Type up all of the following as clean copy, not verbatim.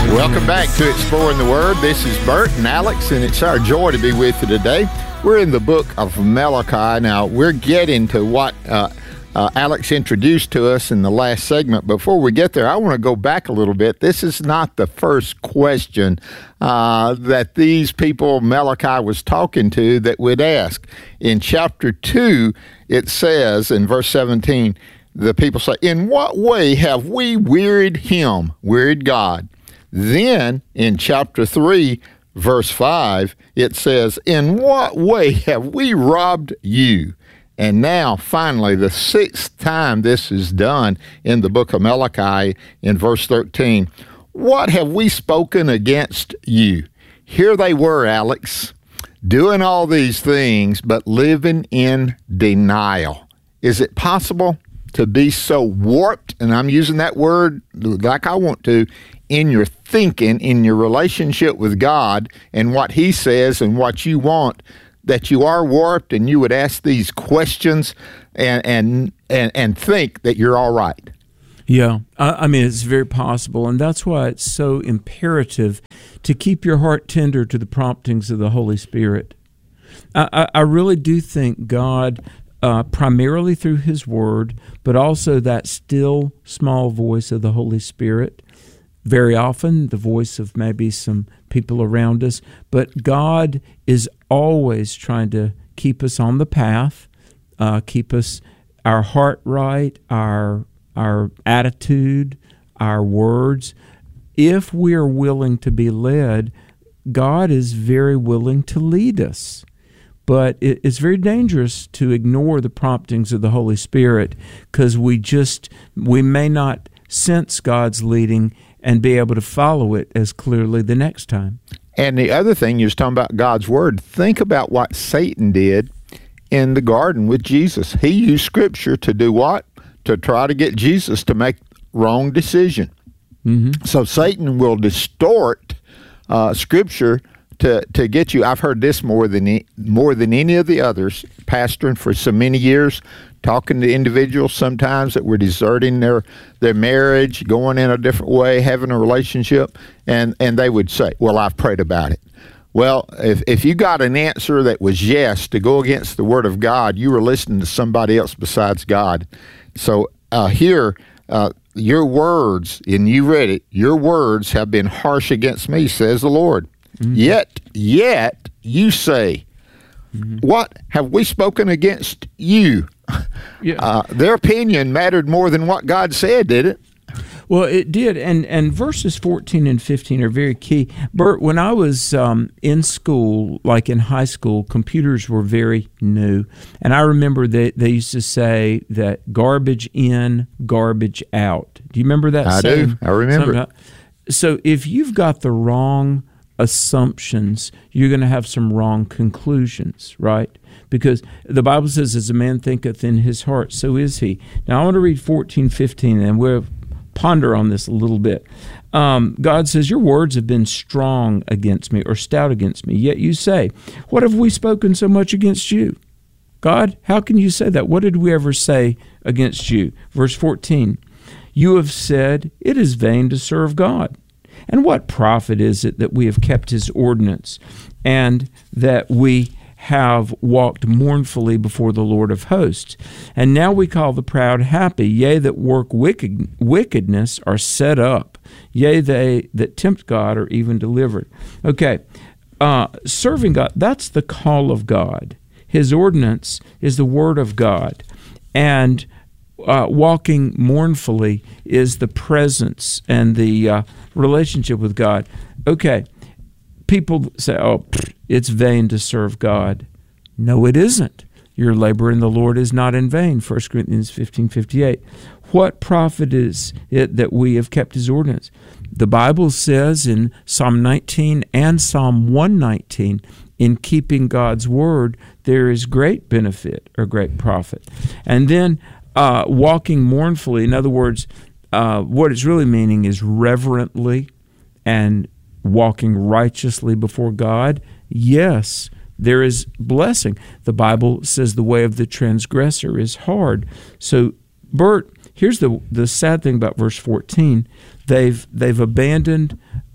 Welcome back to Exploring the Word. This is Bert and Alex, and it's our joy to be with you today. We're in the book of Malachi. Now, we're getting to what Alex introduced to us in the last segment. Before we get there, I want to go back a little bit. This is not the first question that these people Malachi was talking to that would ask. In chapter 2, it says in verse 17, the people say, "In what way have we wearied him," wearied God? Then in chapter 3, verse 5, it says, "In what way have we robbed you?" And now, finally, the sixth time this is done in the book of Malachi in verse 13, "What have we spoken against you?" Here they were, Alex, doing all these things, but living in denial. Is it possible to be so warped, and I'm using that word like I want to, in your thinking, in your relationship with God and what He says and what you want, that you are warped and you would ask these questions and think that you're all right? Yeah, I mean, it's very possible, and that's why it's so imperative to keep your heart tender to the promptings of the Holy Spirit. I really do think God, primarily through His Word, but also that still small voice of the Holy Spirit, very often the voice of maybe some people around us, but God is always trying to keep us on the path, keep us, our heart right, our attitude, our words. If we are willing to be led, God is very willing to lead us. But it's very dangerous to ignore the promptings of the Holy Spirit, because we may not sense God's leading and be able to follow it as clearly the next time. And the other thing, you're talking about God's Word. Think about what Satan did in the garden with Jesus. He used Scripture to do what? To try to get Jesus to make wrong decision. Mm-hmm. So Satan will distort Scripture to get you. I've heard this more than any of the others, pastoring for so many years, talking to individuals sometimes that were deserting their marriage, going in a different way, having a relationship, and they would say, "Well, I've prayed about it." Well, if you got an answer that was yes to go against the Word of God, you were listening to somebody else besides God. So here, your words, and you read it, your words have been harsh against me, says the Lord. Mm-hmm. Yet you say, mm-hmm. What have we spoken against you? Yeah. Their opinion mattered more than what God said, did it? Well, it did, and verses 14 and 15 are very key. Bert, when I was in school, like in high school, computers were very new, and I remember that they used to say that garbage in, garbage out. Do you remember that saying? I do. I remember. So if you've got the wrong assumptions, you're going to have some wrong conclusions, right? Because the Bible says, as a man thinketh in his heart, so is he. Now, I want to read 14, 15, and we'll ponder on this a little bit. God says, your words have been strong against me, or stout against me, yet you say, what have we spoken so much against you? God, how can you say that? What did we ever say against you? Verse 14, you have said, it is vain to serve God. And what profit is it that we have kept His ordinance, and that we have walked mournfully before the Lord of hosts? And now we call the proud happy, yea, that work wickedness are set up, yea, they that tempt God are even delivered. Okay, serving God, that's the call of God. His ordinance is the word of God. And walking mournfully is the presence and the relationship with God. Okay, people say, oh, it's vain to serve God. No, it isn't. Your labor in the Lord is not in vain, 1 Corinthians 15:58. What profit is it that we have kept His ordinance? The Bible says in Psalm 19 and Psalm 119, in keeping God's word, there is great benefit or great profit. And then walking mournfully, in other words, what it's really meaning is reverently and walking righteously before God. Yes, there is blessing. The Bible says the way of the transgressor is hard. So, Bert, here's the sad thing about verse 14. They've abandoned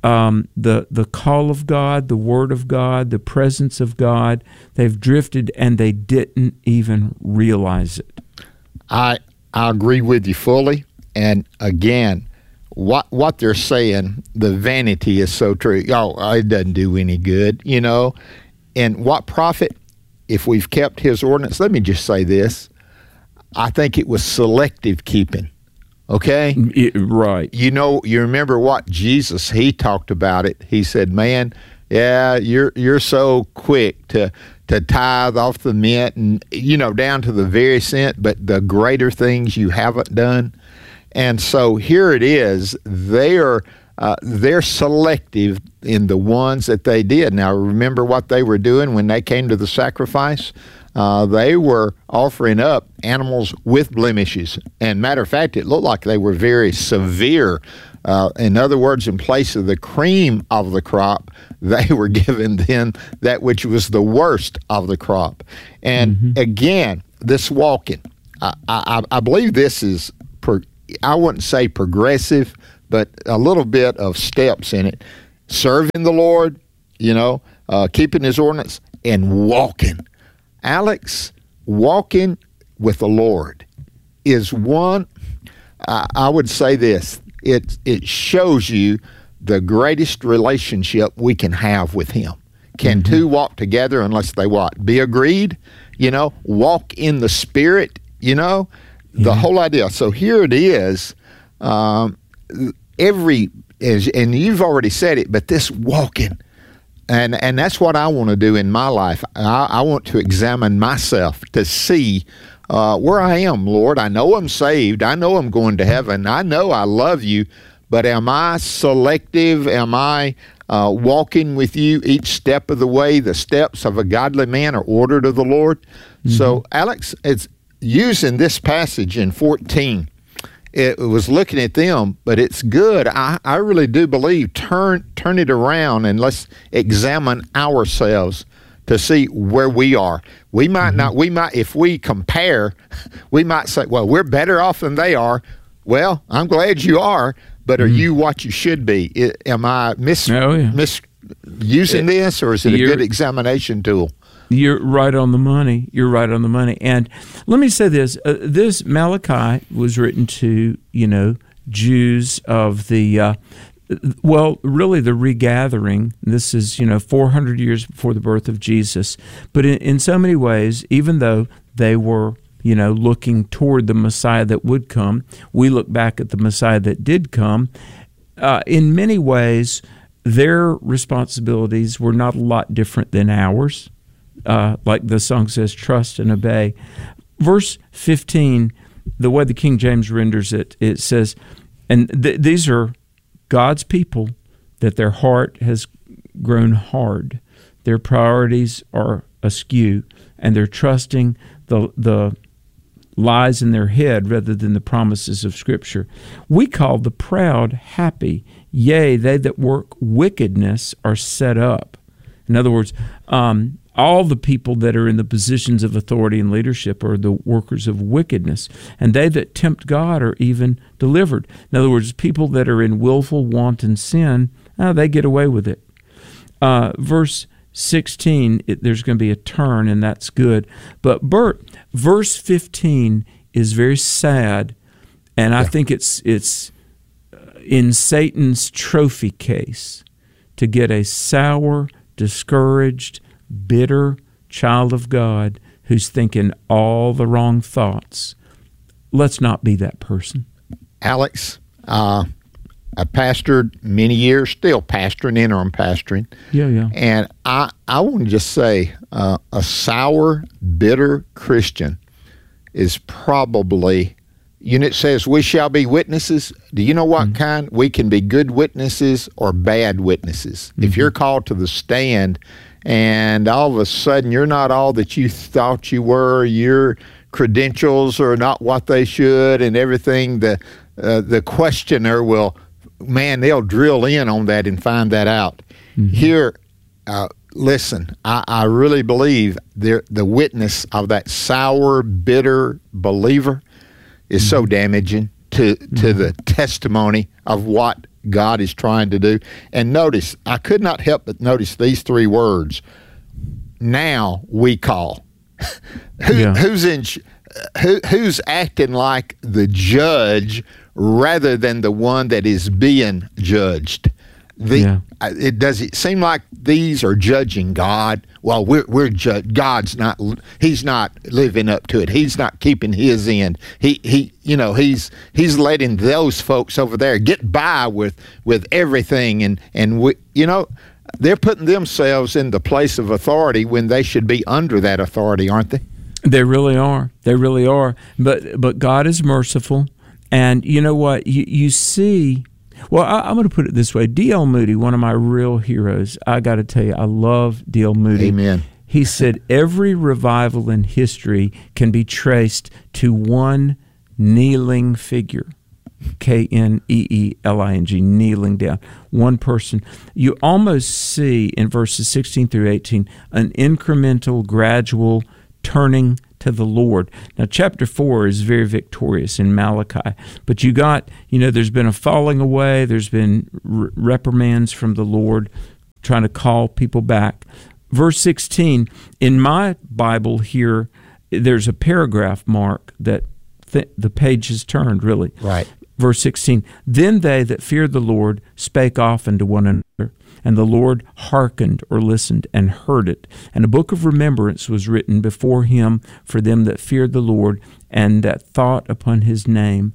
the call of God, the Word of God, the presence of God. They've drifted, and they didn't even realize it. I agree with you fully. And again, what they're saying, the vanity is so true. Oh, it doesn't do any good, And what profit if we've kept his ordinance? Let me just say this. I think it was selective keeping. Okay? Right. You remember what Jesus, he talked about it. He said, man, yeah, you're so quick to tithe off the mint and, down to the very cent, but the greater things you haven't done. And so here it is. They're selective in the ones that they did. Now, remember what they were doing when they came to the sacrifice? They were offering up animals with blemishes. And matter of fact, it looked like they were very severe. In other words, in place of the cream of the crop, they were giving them that which was the worst of the crop. And again, this walking, I believe this is, I wouldn't say progressive, but a little bit of steps in it. Serving the Lord, keeping his ordinance, and walking. Alex, walking with the Lord is one, I would say this, it shows you the greatest relationship we can have with him. Can two walk together unless they what? Be agreed? Walk in the Spirit, the whole idea. So here it is, and you've already said it, but this walking, and that's what I want to do in my life. I want to examine myself to see where I am, Lord. I know I'm saved. I know I'm going to heaven. I know I love you, but am I selective? Am I walking with you each step of the way? The steps of a godly man are ordered of the Lord. So, Alex, it's using this passage in 14. It was looking at them, but it's good. I really do believe turn it around and let's examine ourselves to see where we are. We might not, if we compare, we might say, well, we're better off than they are. Well, I'm glad you are, but are you what you should be? Am I misusing this, or is it a good examination tool? You're right on the money. And let me say this. This Malachi was written to, Jews of the, really the regathering. This is, 400 years before the birth of Jesus. But in so many ways, even though they were, looking toward the Messiah that would come, we look back at the Messiah that did come. In many ways, their responsibilities were not a lot different than ours. Like the song says, trust and obey. Verse 15, the way the King James renders it, it says, and these are God's people, that their heart has grown hard. Their priorities are askew, and they're trusting the lies in their head rather than the promises of Scripture. We call the proud happy. Yea, they that work wickedness are set up. In other words, all the people that are in the positions of authority and leadership are the workers of wickedness, and they that tempt God are even delivered. In other words, people that are in willful, wanton sin, they get away with it. Verse 16, there's going to be a turn, and that's good. But Bert, verse 15 is very sad, and I think it's in Satan's trophy case to get a sour, discouraged, bitter child of God who's thinking all the wrong thoughts. Let's not be that person. Alex, I pastored many years, still pastoring, interim pastoring. Yeah. And I want to just say a sour, bitter Christian is probably, it says we shall be witnesses. Do you know what kind? We can be good witnesses or bad witnesses. If you're called to the stand and all of a sudden you're not all that you thought you were, your credentials are not what they should, and everything, the questioner will, they'll drill in on that and find that out. Here, listen, I really believe the witness of that sour, bitter believer is so damaging to the testimony of what God is trying to do. And notice, I could not help but notice these three words. Now we call. Who's acting like the judge rather than the one that is being judged? Does it seem like these are judging God? Well, we're God's not. He's not living up to it. He's not keeping his end. He's letting those folks over there get by with everything, and we, they're putting themselves in the place of authority when they should be under that authority, aren't they? They really are. They really are. But God is merciful, and you know what? You see. Well, I'm going to put it this way. D.L. Moody, one of my real heroes, I got to tell you, I love D.L. Moody. Amen. He said, every revival in history can be traced to one kneeling figure, K-N-E-E-L-I-N-G, kneeling down, one person. You almost see in verses 16 through 18 an incremental, gradual turning to the Lord. Now, chapter 4 is very victorious in Malachi, but you got, there's been a falling away, there's been reprimands from the Lord trying to call people back. Verse 16, in my Bible here, there's a paragraph mark that the page has turned, really. Right. Verse 16, then they that feared the Lord spake often to one another, and the Lord hearkened or listened and heard it. And a book of remembrance was written before him for them that feared the Lord and that thought upon his name.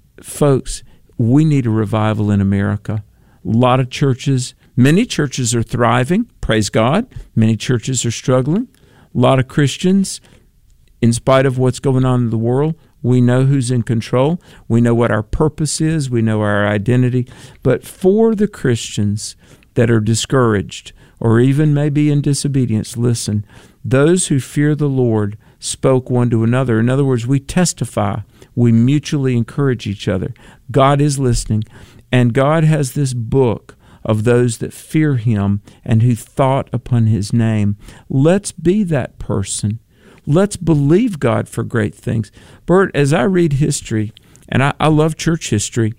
Folks, we need a revival in America. A lot of churches, many churches are thriving, praise God. Many churches are struggling. A lot of Christians, in spite of what's going on in the world, we know who's in control. We know what our purpose is. We know our identity. But for the Christians that are discouraged or even maybe in disobedience, listen, those who fear the Lord spoke one to another. In other words, we testify. We mutually encourage each other. God is listening, and God has this book of those that fear him and who thought upon his name. Let's be that person. Let's believe God for great things. Bert, as I read history, and I love church history,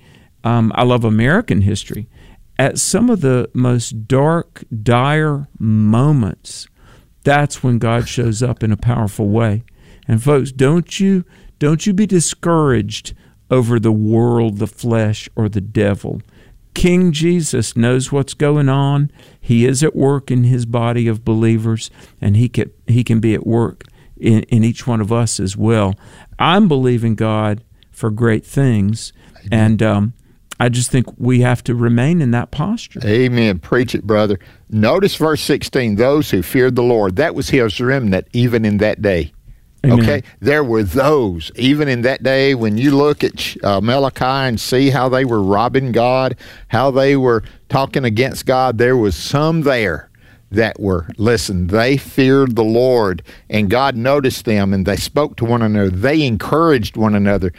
I love American history, at some of the most dark, dire moments, that's when God shows up in a powerful way. And folks, don't you be discouraged over the world, the flesh, or the devil. King Jesus knows what's going on. He is at work in his body of believers, and he can be at work in each one of us as well. I'm believing God for great things, and I just think we have to remain in that posture. Amen. Preach it, brother. Notice verse 16, those who feared the Lord. That was his remnant even in that day. Amen. Okay? There were those, even in that day, when you look at Malachi and see how they were robbing God, how they were talking against God, there was some there that were, listen, they feared the Lord, and God noticed them, and they spoke to one another. They encouraged one another.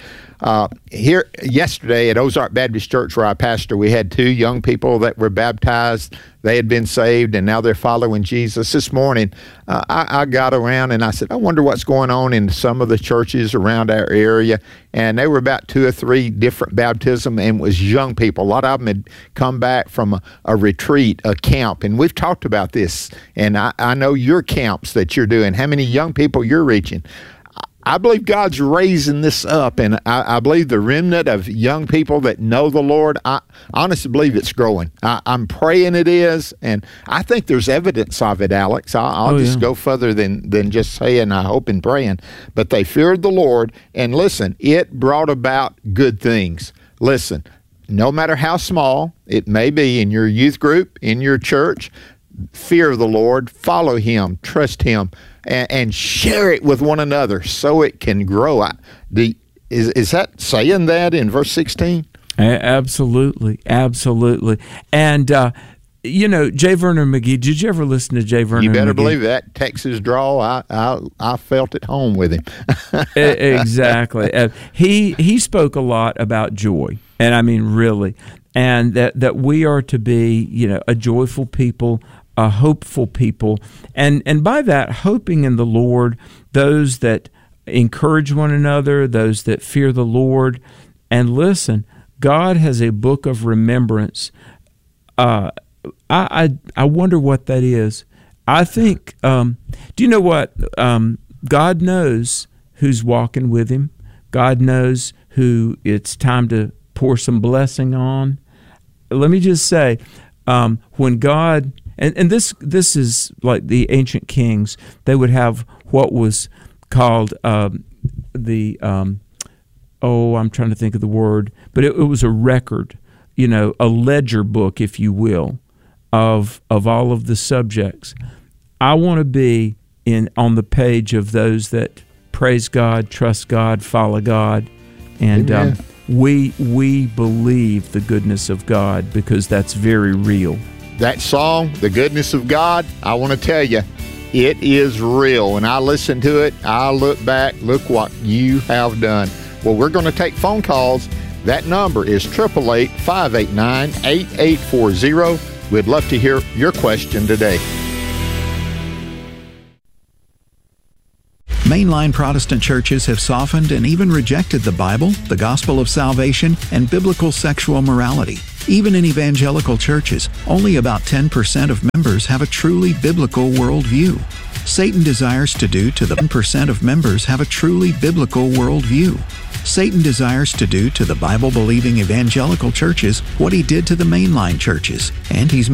Here, yesterday at Ozark Baptist Church, where I pastor, we had 2 young people that were baptized. They had been saved, and now they're following Jesus. This morning, I got around, and I said, I wonder what's going on in some of the churches around our area. And there were about 2 or 3 different baptisms, and it was young people. A lot of them had come back from a retreat, a camp, and we've talked about this. And I know your camps that you're doing, how many young people you're reaching. I believe God's raising this up, and I believe the remnant of young people that know the Lord, I honestly believe it's growing. I'm praying it is, and I think there's evidence of it, Alex. I'll just go further than just saying I hope and praying. But they feared the Lord, and listen, it brought about good things. Listen, no matter how small it may be in your youth group, in your church, fear the Lord, follow him, trust him, and share it with one another so it can grow. Is that saying that in verse 16? Absolutely. And, J. Vernon McGee, did you ever listen to J. Vernon McGee? You better believe that Texas drawl, I felt at home with him. Exactly. He spoke a lot about joy, and I mean really, and that we are to be, a joyful people, a hopeful people, and by that, hoping in the Lord, those that encourage one another, those that fear the Lord. And listen, God has a book of remembrance. I wonder what that is. I think, do you know what? God knows who's walking with him. God knows who it's time to pour some blessing on. Let me just say, when God, and this is like the ancient kings, they would have what was called I'm trying to think of the word, but it was a record, a ledger book, if you will, of all of the subjects. I want to be on the page of those that praise God, trust God, follow God, and we believe the goodness of God because that's very real. That song, The Goodness of God, I want to tell you, it is real. When I listen to it, I look back, look what you have done. Well, we're going to take phone calls. That number is 888-589-8840. We'd love to hear your question today. Mainline Protestant churches have softened and even rejected the Bible, the gospel of salvation, and biblical sexual morality. Even in evangelical churches, only about 10% of members have a truly biblical worldview. Satan desires to do to the 10% of members have a truly biblical worldview. Satan desires to do to the Bible-believing evangelical churches what he did to the mainline churches, and he's